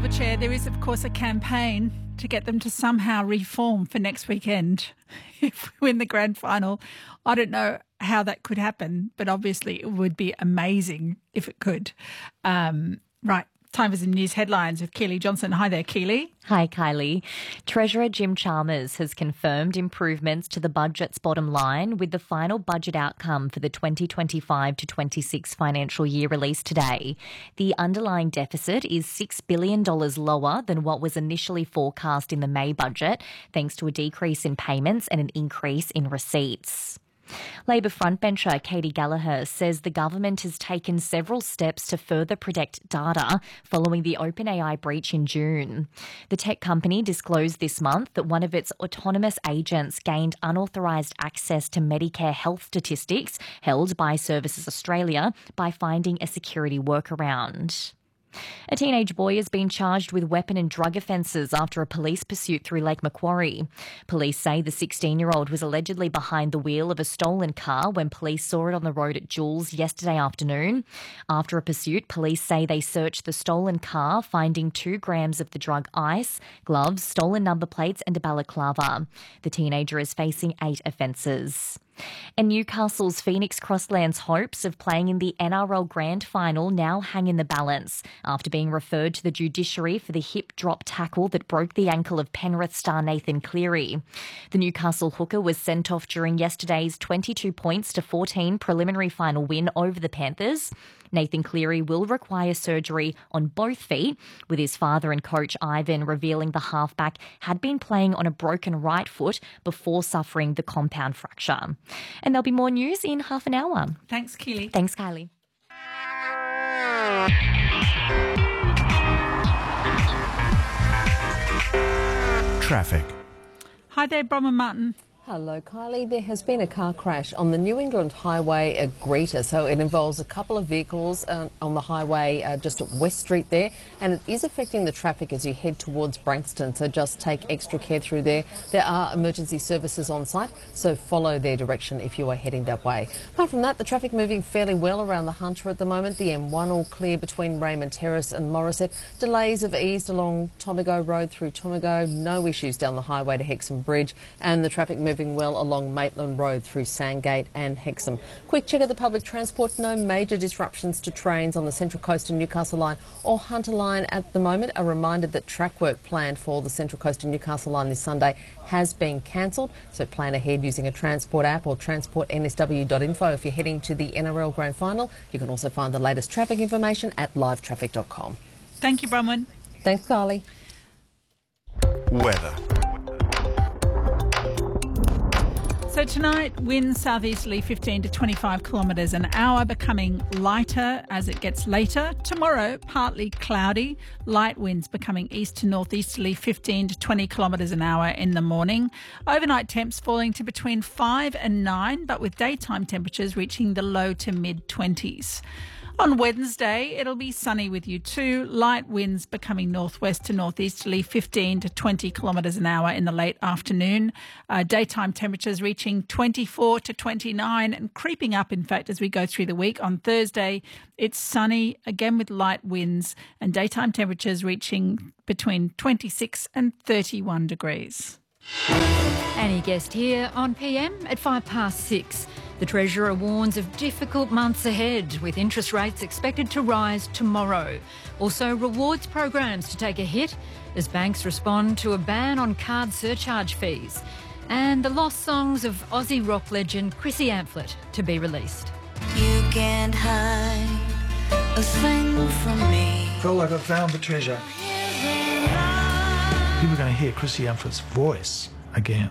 Silverchair, there is, of course, a campaign to get them to somehow reform for next weekend if we win the grand final. I don't know how that could happen, but obviously it would be amazing if it could. Right. Time for some news headlines with Keely Johnson. Hi there, Keely. Hi, Kylie. Treasurer Jim Chalmers has confirmed improvements to the budget's bottom line with the final budget outcome for the 2025 to 26 financial year released today. The underlying deficit is $6 billion lower than what was initially forecast in the May budget, thanks to a decrease in payments and an increase in receipts. Labor frontbencher Katie Gallagher says the government has taken several steps to further protect data following the OpenAI breach in June. The tech company disclosed this month that one of its autonomous agents gained unauthorised access to Medicare health statistics held by Services Australia by finding a security workaround. A teenage boy has been charged with weapon and drug offences after a police pursuit through Lake Macquarie. Police say the 16-year-old was allegedly behind the wheel of a stolen car when police saw it on the road at Jules yesterday afternoon. After a pursuit, police say they searched the stolen car, finding 2 grams of the drug ice, gloves, stolen number plates and a balaclava. The teenager is facing 8 offences. And Newcastle's Phoenix Crosslands hopes of playing in the NRL Grand Final now hang in the balance after being referred to the judiciary for the hip drop tackle that broke the ankle of Penrith star Nathan Cleary. The Newcastle hooker was sent off during yesterday's 22 points to 14 preliminary final win over the Panthers. Nathan Cleary will require surgery on both feet, with his father and coach Ivan revealing the halfback had been playing on a broken right foot before suffering the compound fracture. And there'll be more news in half an hour. Thanks, Keely. Thanks, Kylie. Traffic. Hi there, Bronwyn Martin. Hello, Kylie. There has been a car crash on the New England Highway at Greta. So it involves a couple of vehicles on the highway just at West Street there. And it is affecting the traffic as you head towards Branxton. So just take extra care through there. There are emergency services on site, so follow their direction if you are heading that way. Apart from that, the traffic moving fairly well around the Hunter at the moment. The M1 all clear between Raymond Terrace and Morisset. Delays have eased along Tomago Road through Tomago. No issues down the highway to Hexham Bridge. And the traffic moving well along Maitland Road through Sandgate and Hexham. Quick check of the public transport. No major disruptions to trains on the Central Coast and Newcastle line or Hunter line at the moment. A reminder that track work planned for the Central Coast and Newcastle line this Sunday has been cancelled. So plan ahead using a transport app or transportnsw.info if you're heading to the NRL Grand Final. You can also find the latest traffic information at livetraffic.com. Thank you, Bronwyn. Thanks, Carly. Weather. So tonight, winds southeasterly 15 to 25 kilometres an hour, becoming lighter as it gets later. Tomorrow, partly cloudy, light winds becoming east to northeasterly 15 to 20 kilometres an hour in the morning. Overnight temps falling to between 5 and 9, but with daytime temperatures reaching the low to mid-20s. On Wednesday, it'll be sunny with you too. Light winds becoming northwest to northeasterly 15 to 20 kilometres an hour in the late afternoon. Daytime temperatures reaching 24 to 29 and creeping up, in fact, as we go through the week. On Thursday, it's sunny, again with light winds, and daytime temperatures reaching between 26 and 31 degrees. Annie Guest here on PM at 6:05. The Treasurer warns of difficult months ahead, with interest rates expected to rise tomorrow. Also, rewards programs to take a hit as banks respond to a ban on card surcharge fees. And the lost songs of Aussie rock legend Chrissy Amphlett to be released. You can't hide a thing from me. Felt like I found the treasure. People are going to hear Chrissy Amplett's voice again.